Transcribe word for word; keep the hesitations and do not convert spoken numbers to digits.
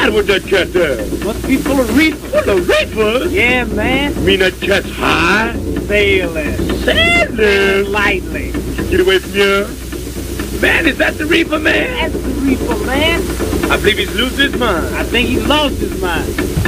matter with that cat there? Must be full of reefer. Full of reefer? Yeah, man. You mean that cat's high? Sailing. Sailing? Lightly. Get away from here. Man, is that the reefer, man? That's the reefer, man. I believe he's losing his mind. I think he lost his mind.